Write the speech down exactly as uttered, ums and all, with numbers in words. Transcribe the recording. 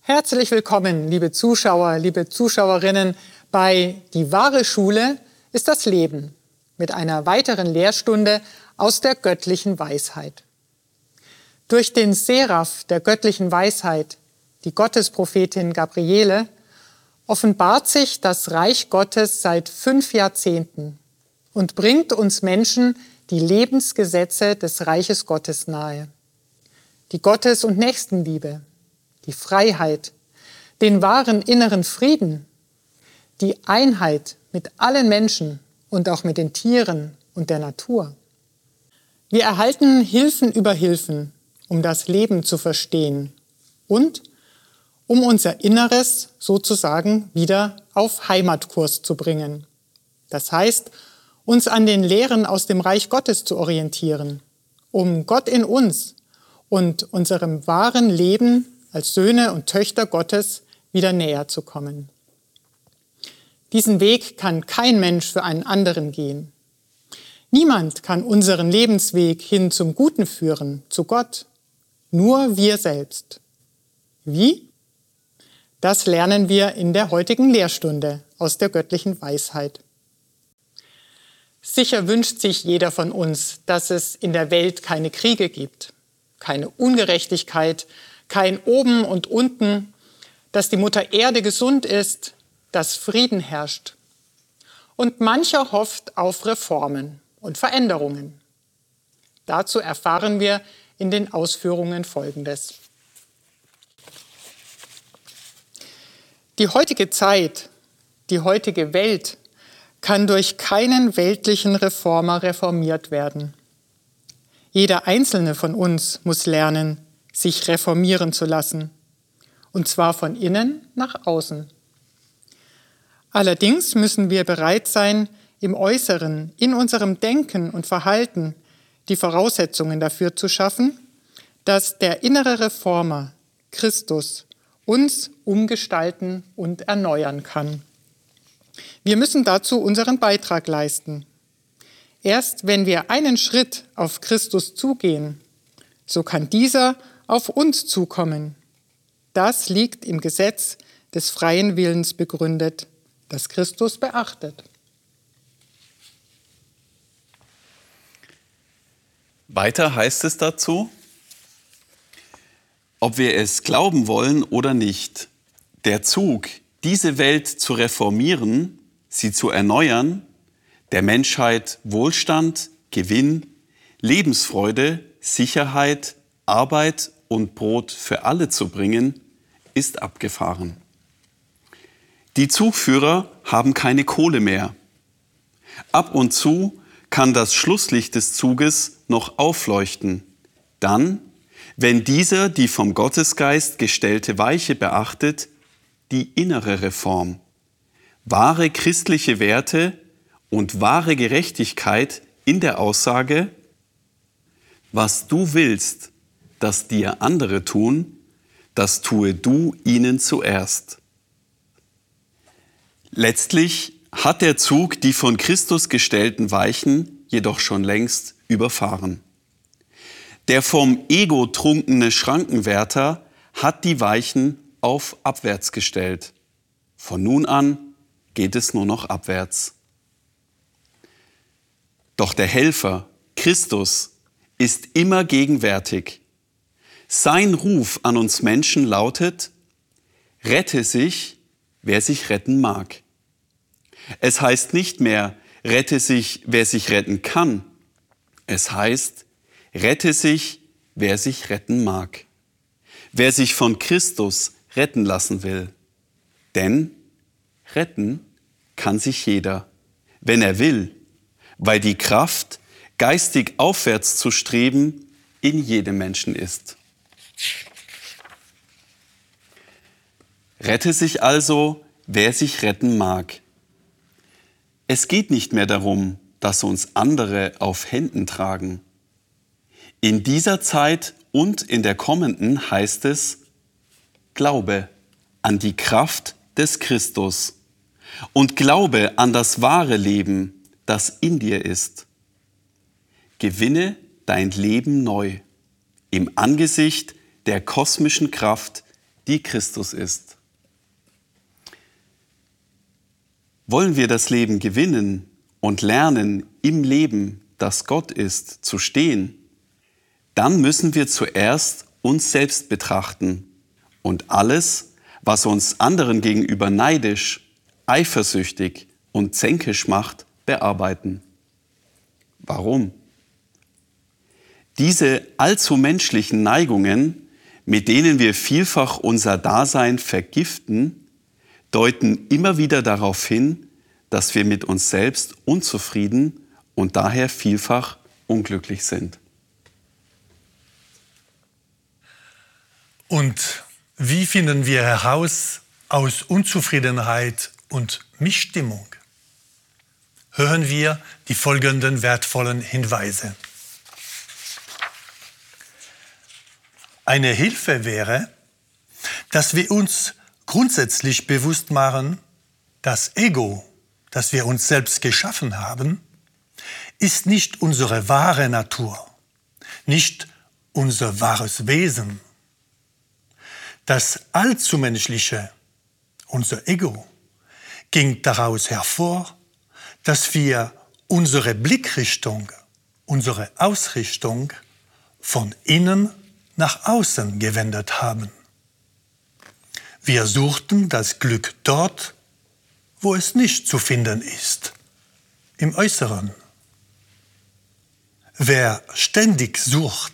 Herzlich willkommen, liebe Zuschauer, liebe Zuschauerinnen, bei Die wahre Schule ist das Leben mit einer weiteren Lehrstunde aus der göttlichen Weisheit. Durch den Seraph der göttlichen Weisheit, die Gottesprophetin Gabriele, offenbart sich das Reich Gottes seit fünf Jahrzehnten und bringt uns Menschen die Lebensgesetze des Reiches Gottes nahe. Die Gottes- und Nächstenliebe, die Freiheit, den wahren inneren Frieden, die Einheit mit allen Menschen und auch mit den Tieren und der Natur. Wir erhalten Hilfen über Hilfen, um das Leben zu verstehen und um unser Inneres sozusagen wieder auf Heimatkurs zu bringen. Das heißt, uns an den Lehren aus dem Reich Gottes zu orientieren, um Gott in uns und unserem wahren Leben als Söhne und Töchter Gottes wieder näher zu kommen. Diesen Weg kann kein Mensch für einen anderen gehen. Niemand kann unseren Lebensweg hin zum Guten führen, zu Gott. Nur wir selbst. Wie? Das lernen wir in der heutigen Lehrstunde aus der göttlichen Weisheit. Sicher wünscht sich jeder von uns, dass es in der Welt keine Kriege gibt, keine Ungerechtigkeit, kein Oben und Unten, dass die Mutter Erde gesund ist, dass Frieden herrscht. Und mancher hofft auf Reformen und Veränderungen. Dazu erfahren wir in den Ausführungen Folgendes. Die heutige Zeit, die heutige Welt kann durch keinen weltlichen Reformer reformiert werden. Jeder Einzelne von uns muss lernen, sich reformieren zu lassen, und zwar von innen nach außen. Allerdings müssen wir bereit sein, im Äußeren, in unserem Denken und Verhalten die Voraussetzungen dafür zu schaffen, dass der innere Reformer, Christus, uns umgestalten und erneuern kann. Wir müssen dazu unseren Beitrag leisten. Erst wenn wir einen Schritt auf Christus zugehen, so kann dieser auf uns zukommen. Das liegt im Gesetz des freien Willens begründet, das Christus beachtet. Weiter heißt es dazu: Ob wir es glauben wollen oder nicht, der Zug, diese Welt zu reformieren, sie zu erneuern, der Menschheit Wohlstand, Gewinn, Lebensfreude, Sicherheit, Arbeit und Brot für alle zu bringen, ist abgefahren. Die Zugführer haben keine Kohle mehr. Ab und zu kann das Schlusslicht des Zuges noch aufleuchten. Dann, wenn dieser die vom Gottesgeist gestellte Weiche beachtet, die innere Reform, wahre christliche Werte und wahre Gerechtigkeit in der Aussage: Was du willst, dass dir andere tun, das tue du ihnen zuerst. Letztlich hat der Zug die von Christus gestellten Weichen jedoch schon längst überfahren. Der vom Ego trunkene Schrankenwärter hat die Weichen auf abwärts gestellt. Von nun an geht es nur noch abwärts. Doch der Helfer, Christus, ist immer gegenwärtig. Sein Ruf an uns Menschen lautet: Rette sich, wer sich retten mag. Es heißt nicht mehr, rette sich, wer sich retten kann. Es heißt, rette sich, wer sich retten mag. Wer sich von Christus retten lassen will. Denn retten kann sich jeder, wenn er will, weil die Kraft, geistig aufwärts zu streben, in jedem Menschen ist. Rette sich also, wer sich retten mag. Es geht nicht mehr darum, dass uns andere auf Händen tragen. In dieser Zeit und in der kommenden heißt es: Glaube an die Kraft des Christus und glaube an das wahre Leben, das in dir ist. Gewinne dein Leben neu im Angesicht der kosmischen Kraft, die Christus ist. Wollen wir das Leben gewinnen und lernen, im Leben, das Gott ist, zu stehen, dann müssen wir zuerst uns selbst betrachten und alles, was uns anderen gegenüber neidisch, eifersüchtig und zänkisch macht, bearbeiten. Warum? Diese allzu menschlichen Neigungen, mit denen wir vielfach unser Dasein vergiften, deuten immer wieder darauf hin, dass wir mit uns selbst unzufrieden und daher vielfach unglücklich sind. Und wie finden wir heraus aus Unzufriedenheit und Missstimmung? Hören wir die folgenden wertvollen Hinweise. Eine Hilfe wäre, dass wir uns grundsätzlich bewusst machen, das Ego, das wir uns selbst geschaffen haben, ist nicht unsere wahre Natur, nicht unser wahres Wesen. Das Allzumenschliche, unser Ego, ging daraus hervor, dass wir unsere Blickrichtung, unsere Ausrichtung von innen nach außen gewendet haben. Wir suchten das Glück dort, wo es nicht zu finden ist, im Äußeren. Wer ständig sucht,